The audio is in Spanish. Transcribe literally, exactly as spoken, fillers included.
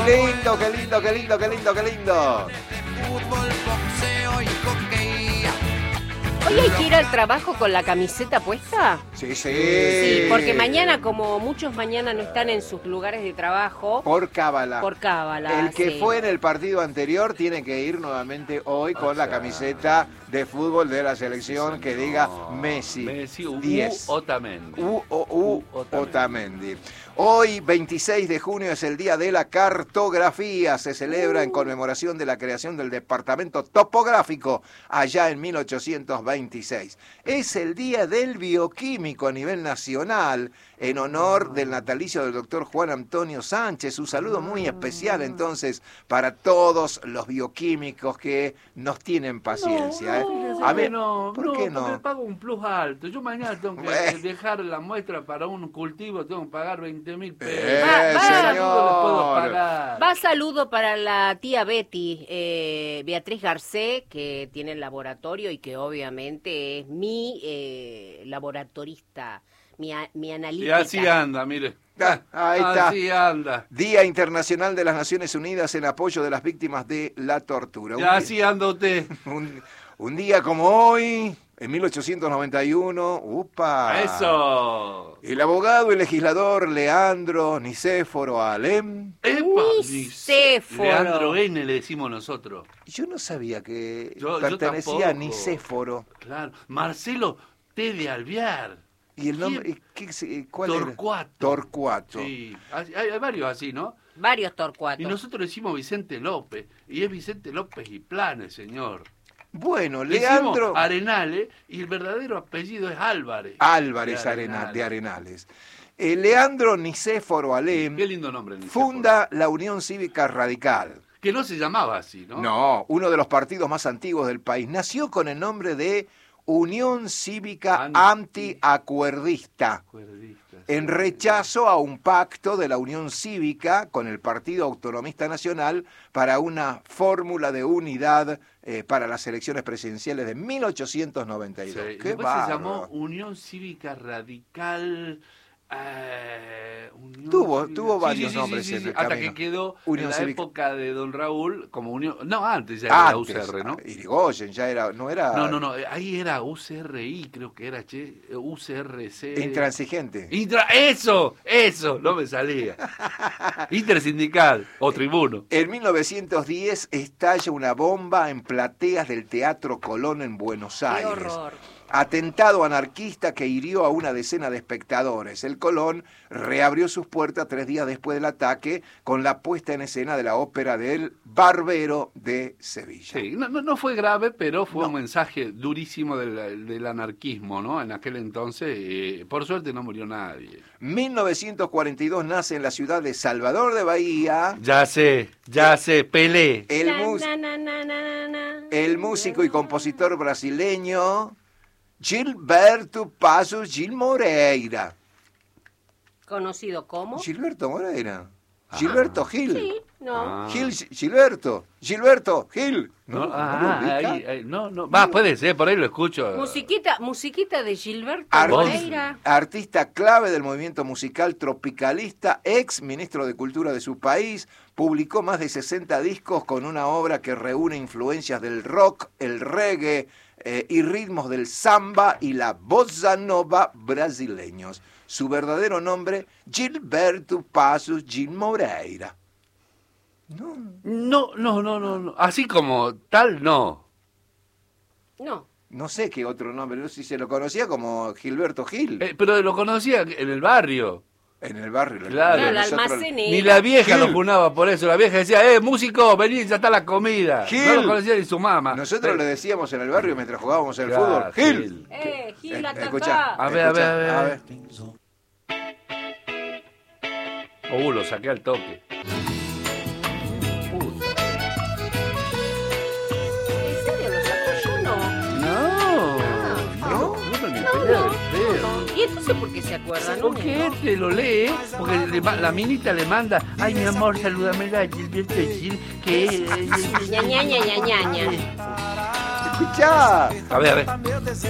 Lindo, qué lindo, qué lindo, qué lindo, qué lindo. Fútbol, boxeo y hockey. ¿Hoy hay que ir al trabajo con la camiseta puesta? Sí, sí. Sí, porque mañana, como muchos mañana no están en sus lugares de trabajo, Por cábala. por cábala. El que sí. fue en el partido anterior tiene que ir nuevamente hoy con la camiseta de fútbol de la selección que diga Messi. Messi, U diez. Otamendi. U, o, U, U, Otamendi. Otamendi. Hoy, veintiséis de junio, es el Día de la Cartografía. Se celebra en conmemoración de la creación del Departamento Topográfico allá en mil ochocientos veintiséis. Es el Día del Bioquímico a nivel nacional en honor del natalicio del doctor Juan Antonio Sánchez. Un saludo muy especial entonces para todos los bioquímicos que nos tienen paciencia. ¿eh? No, A ver, no, ¿por no, qué no? porque pago un plus alto. Yo mañana tengo que Bueno. dejar la muestra para un cultivo, tengo que pagar veinte mil pesos. Eh, Va, va. ¿Qué saludo les puedo señor. pagar? Va saludo para la tía Betty, eh, Beatriz Garcé, que tiene el laboratorio y que obviamente es mi eh, laboratorista, mi, a- mi Y analítica. así anda, mire. Ah, ahí está. Así anda. Día Internacional de las Naciones Unidas en apoyo de las víctimas de la tortura. Y Un, así anda usted. un- un día como hoy, en mil ochocientos noventa y uno, ¡upa! Eso. El abogado y legislador Leandro Nicéforo Alem. Epa, Nicéforo. Leandro N le decimos nosotros. Yo no sabía que Yo- yo pertenecía a tampoco. Nicéforo. Claro. Marcelo T. de Alvear. ¿Y el nombre? ¿Quién? ¿Qué, se- cuál Torcuato. era? Torcuato. Sí, hay, hay varios así, ¿no? Varios Y Torcuatos. nosotros decimos Vicente López, y es Vicente López y Planes, señor. Bueno, Le decimos Leandro Arenales, y el verdadero apellido es Álvarez. Álvarez de Arena- Arenales. de Arenales. Eh, Leandro Nicéforo Alem Qué lindo nombre. Nicéforo. funda la Unión Cívica Radical. Que no se llamaba así, ¿no? No, uno de los partidos más antiguos del país. Nació con el nombre de Unión Cívica Anti- Antiacuerdista, Cuerdista, sí. en rechazo a un pacto de la Unión Cívica con el Partido Autonomista Nacional para una fórmula de unidad eh, para las elecciones presidenciales de mil ochocientos noventa y dos. Sí, ¡Qué después se bárbaro! llamó Unión Cívica Radical. eh, Unión Tuvo- Cívica- tuvo Sí, varios sí, sí, nombres sí, en sí, el hasta camino. que quedó Unión en la Cívica. época de Don Raúl como Unión. No, antes ya era la U C Antes, R, ¿no? Irigoyen ya era, no era No, no, no, ahí era U C R I, creo que era, che, U C R C. intransigente. Intra- eso, eso, no me salía. Intersindical o tribuno. En mil novecientos diez estalla una bomba en plateas del Teatro Colón en Buenos Qué Aires. horror. Atentado anarquista que hirió a una decena de espectadores. El Colón reabrió sus puertas tres días después del ataque con la puesta en escena de la ópera del Barbero de Sevilla. Sí, no, no, no fue grave, pero fue No. un mensaje durísimo del, del anarquismo, ¿no? En aquel entonces, eh, por suerte no murió nadie. mil novecientos cuarenta y dos nace en la ciudad de Salvador de Bahía Ya sé, ya sé, Pelé. el, Na, mus- na, na, na, na, na. el músico y compositor brasileño Gilberto Passos Gil Moreira. Conocido como... Gilberto Moreira. Gilberto Gil. Sí, no. Ah. Gil, Gilberto. Gilberto Gil. No, ¿No ah, lo ubica? ahí, ahí, no, no, va, puede ser, por ahí lo escucho. Musiquita, musiquita de Gilberto Artista, Moreira. artista clave del movimiento musical tropicalista, ex ministro de Cultura de su país, publicó más de sesenta discos con una obra que reúne influencias del rock, el reggae eh, y ritmos del samba y la bossa nova brasileños. Su verdadero nombre, Gilberto Passos Gil Moreira. No, No, no, no, no, no. Así como tal, no. No. no sé qué otro nombre, no sé si se lo conocía como Gilberto Gil. Eh, pero lo conocía en el barrio. En el barrio. Claro. Claro, el nosotros- almacén Ni la vieja Gil. lo funaba por eso. La vieja decía, eh, músico, vení, ya está la comida. Gil. No lo conocía ni su mamá. Nosotros Eh, le decíamos en el barrio mientras jugábamos al claro, fútbol, Gil. Gil. Eh, Gil, Eh, acá, escuchá, acá. A ver, a ver, escuchá, a ver. Uh, lo saqué al toque. Puta. ¿En serio lo sacó yo? No. No. ¿No? No me No, pelea no, el feo. no. ¿Y entonces por qué se acuerdan? No, Porque este lo lee, porque le ma- la minita le manda, ay mi amor, salúdame a Gilberto Gil, que es... Ña, ña, ña, ña, ña, ña. Escuchá. A ver, a ver.